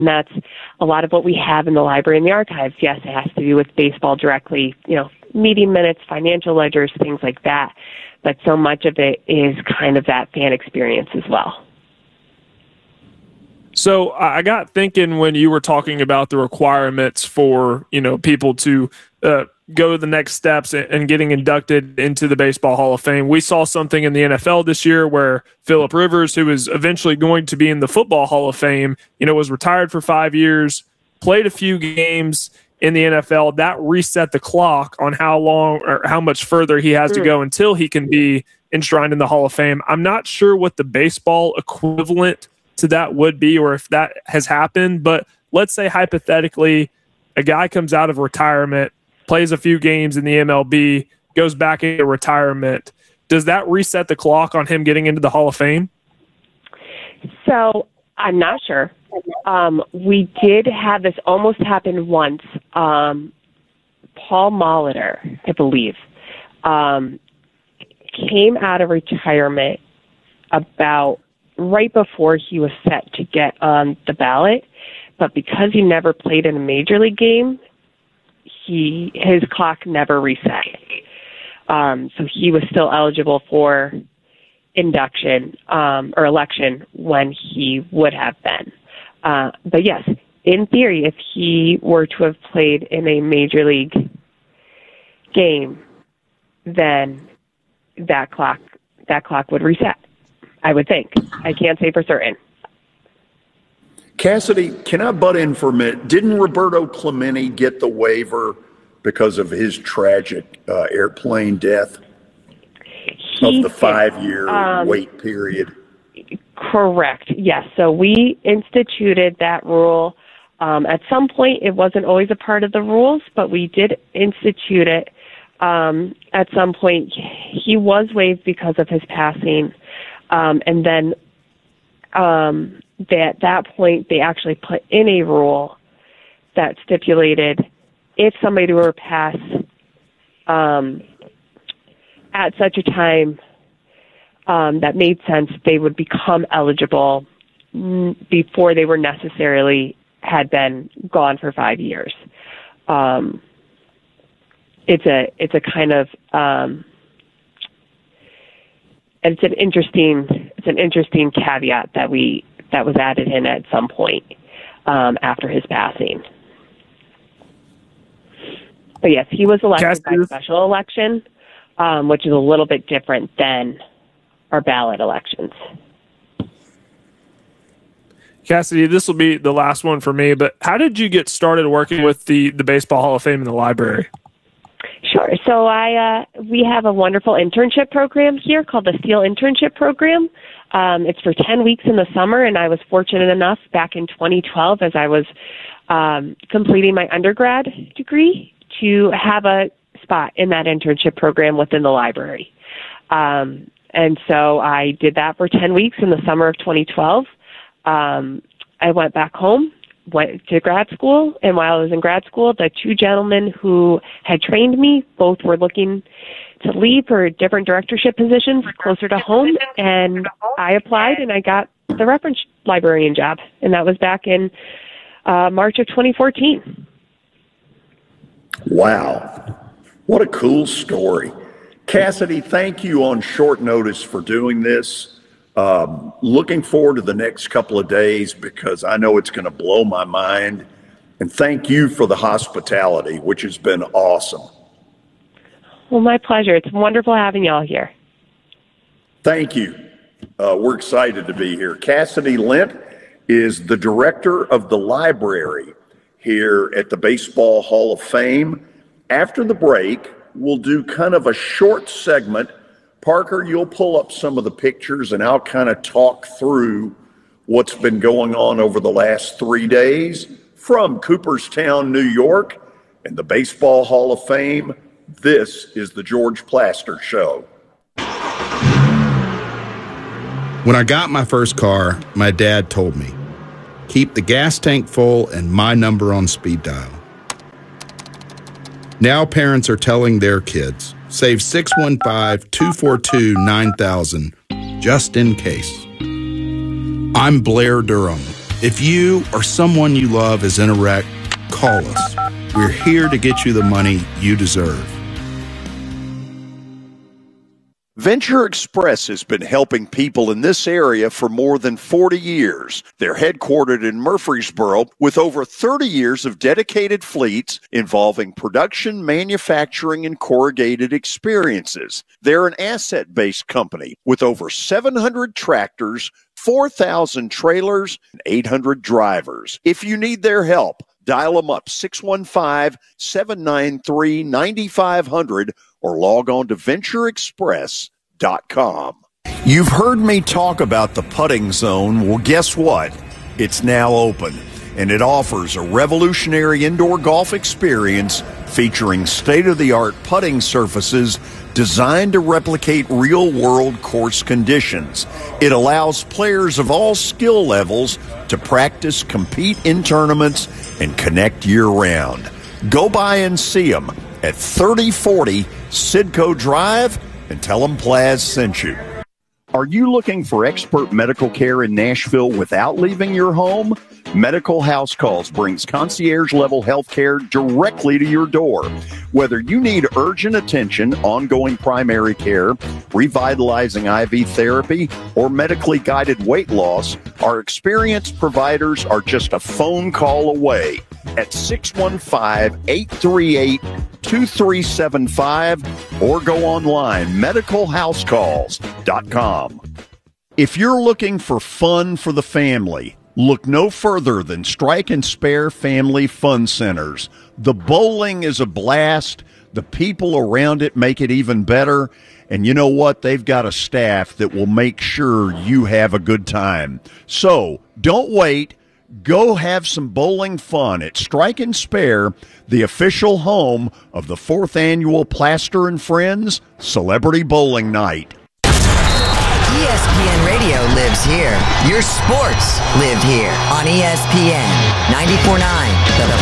And that's a lot of what we have in the library and the archives. Yes, it has to do with baseball directly, meeting minutes, financial ledgers, things like that. But so much of it is kind of that fan experience as well. So I got thinking when you were talking about the requirements for, people to go the next steps and getting inducted into the Baseball Hall of Fame. We saw something in the NFL this year where Phillip Rivers, who is eventually going to be in the Football Hall of Fame, was retired for 5 years, played a few games in the NFL. That reset the clock on how long or how much further he has to go until he can be enshrined in the Hall of Fame. I'm not sure what the baseball equivalent to that would be or if that has happened, but let's say hypothetically a guy comes out of retirement, plays a few games in the MLB, goes back into retirement. Does that reset the clock on him getting into the Hall of Fame? So I'm not sure. We did have this almost happen once. Paul Molitor, I believe, came out of retirement about right before he was set to get on the ballot, but because he never played in a major league game, his clock never reset. So he was still eligible for induction or election when he would have been. But yes, in theory, if he were to have played in a major league game, then that clock would reset, I would think. I can't say for certain. Cassidy, can I butt in for a minute? Didn't Roberto Clemente get the waiver because of his tragic airplane death of the 5-year wait period? Correct. Yes. So we instituted that rule. At some point, it wasn't always a part of the rules, but we did institute it. At some point, he was waived because of his passing. And then at that point, they actually put in a rule that stipulated if somebody were to pass at such a time that made sense, they would become eligible before they were necessarily had been gone for 5 years. It's a kind of it's an interesting caveat that was added in at some point after his passing. But yes, he was elected by special election, which is a little bit different than our ballot elections. Cassidy, this will be the last one for me, but how did you get started working with the Baseball Hall of Fame in the library? Sure. So we have a wonderful internship program here called the Steel Internship Program. It's for 10 weeks in the summer, and I was fortunate enough back in 2012 as I was completing my undergrad degree to have a spot in that internship program within the library. And so I did that for 10 weeks in the summer of 2012. I went back home, went to grad school, and while I was in grad school, the two gentlemen who had trained me both were looking to leave for different directorship positions closer to home, and I applied and I got the reference librarian job, and that was back in March of 2014. Wow. What a cool story. Cassidy, thank you on short notice for doing this. Looking forward to the next couple of days because I know it's going to blow my mind. And thank you for the hospitality, which has been awesome. Well, my pleasure. It's wonderful having y'all here. Thank you. We're excited to be here. Cassidy Lent is the director of the library here at the Baseball Hall of Fame. After the break, we'll do kind of a short segment. Parker, you'll pull up some of the pictures and I'll kind of talk through what's been going on over the last 3 days from Cooperstown, New York, and the Baseball Hall of Fame. This is the George Plaster Show. When I got my first car, my dad told me, keep the gas tank full and my number on speed dial. Now parents are telling their kids, save 615-242-9000 just in case. I'm Blair Durham, If you or someone you love is in a wreck, call us. We're here to get you the money you deserve. Venture Express has been helping people in this area for more than 40 years. They're headquartered in Murfreesboro with over 30 years of dedicated fleets involving production, manufacturing, and corrugated experiences. They're an asset-based company with over 700 tractors, 4,000 trailers, and 800 drivers. If you need their help, dial them up 615-793-9500 or log on to ventureexpress.com. You've heard me talk about the Putting Zone. Well, guess what? It's now open, and it offers a revolutionary indoor golf experience featuring state-of-the-art putting surfaces designed to replicate real-world course conditions. It allows players of all skill levels to practice, compete in tournaments, and connect year-round. Go by and see them at 3040 Sidco Drive and tell them Plaz sent you. Are you looking for expert medical care in Nashville without leaving your home? Medical House Calls brings concierge-level health care directly to your door. Whether you need urgent attention, ongoing primary care, revitalizing IV therapy, or medically guided weight loss, our experienced providers are just a phone call away at 615-838-2375 or go online, medicalhousecalls.com. If you're looking for fun for the family, look no further than Strike and Spare Family Fun Centers. The bowling is a blast. The people around it make it even better. And you know what? They've got a staff that will make sure you have a good time. So don't wait. Go have some bowling fun at Strike and Spare, the official home of the 4th annual Plaster and Friends Celebrity Bowling Night. ESPN Radio lives here. Your sports live here on ESPN 94.9.